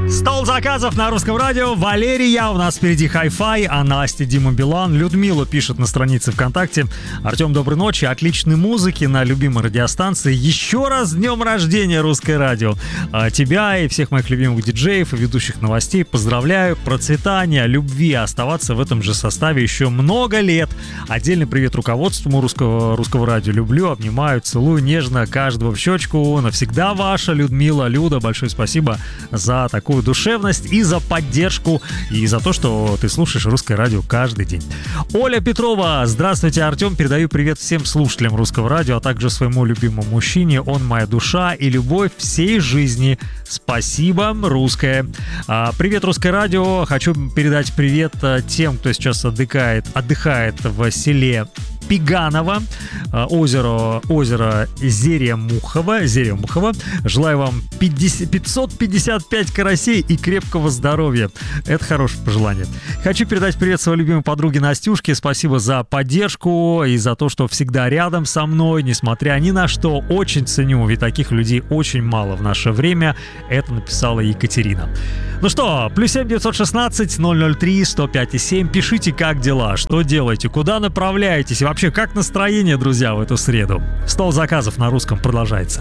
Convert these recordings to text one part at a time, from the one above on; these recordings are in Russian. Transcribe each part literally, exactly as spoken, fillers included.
Стол заказов на русском радио. Валерия, у нас впереди хай-фай, а Настя, Дима Билан. Людмила пишет на странице ВКонтакте: Артем, доброй ночи, отличной музыки на любимой радиостанции. Еще раз с днем рождения, русское радио. А, тебя и всех моих любимых диджеев и ведущих новостей поздравляю. Процветания, любви, оставаться в этом же составе еще много лет. Отдельный привет руководству русского, русского радио. Люблю, обнимаю, целую нежно каждого в щечку. Навсегда ваша Людмила. Люда, большое спасибо за такую душевность и за поддержку, и за то, что ты слушаешь русское радио каждый день. Оля Петрова: здравствуйте, Артем, передаю привет всем слушателям русского радио, а также своему любимому мужчине. Он моя душа и любовь всей жизни. Спасибо, русское. А, привет, русское радио. Хочу передать привет тем, кто сейчас отдыхает, отдыхает в селе Пиганово, озеро, озеро Зеремухово, Зеремухово. Желаю вам пятьдесят, пятьсот пятьдесят пять карасей и крепкого здоровья. Это хорошее пожелание. Хочу передать привет своей любимой подруге Настюшке. Спасибо за поддержку и за то, что всегда рядом со мной, несмотря ни на что. Очень ценю, ведь таких людей очень мало в наше время. Это написала Екатерина. Ну что, плюс семь девятьсот шестнадцать ноль ноль три сто пять и семь. Пишите, как дела, что делаете, куда направляетесь и вообще как настроение, друзья, в эту среду. Стол заказов на русском продолжается.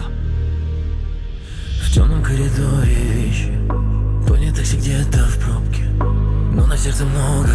В темном коридоре вещи, понял такси где-то в пробке, но на сердце много